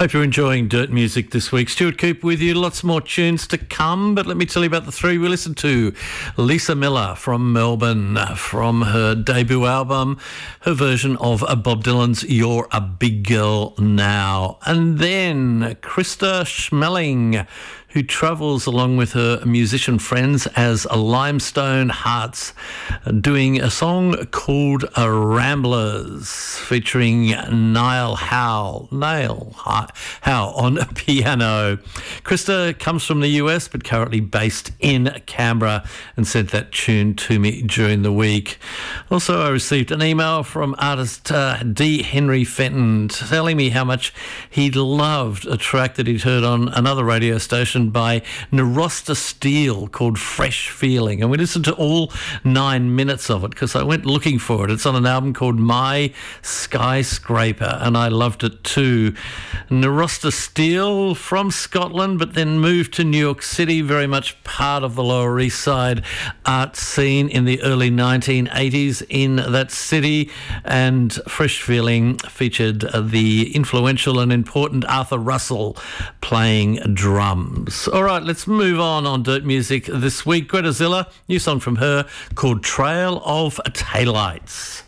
Hope you're enjoying Dirt Music this week. Stuart Cooper with you. Lots more tunes to come, but let me tell you about the three we listened to. Lisa Miller from Melbourne, from her debut album, her version of Bob Dylan's You're a Big Girl Now. And then Krista Schmeling, who travels along with her musician friends as Limestone Hearts, doing a song called Ramblers, featuring Niall Howe on piano. Krista comes from the US but currently based in Canberra and sent that tune to me during the week. Also, I received an email from artist D. Henry Fenton telling me how much he loved a track that he'd heard on another radio station by Narosta Steele called Fresh Feeling, and we listened to all 9 minutes of it because I went looking for it. It's on an album called My Skyscraper, and I loved it too. Narosta Steele from Scotland, but then moved to New York City, very much part of the Lower East Side art scene in the early 1980s in that city, and Fresh Feeling featured the influential and important Arthur Russell playing drums. All right, let's move on Dirt Music this week. Greta Zilla, new song from her called Trail of Taillights.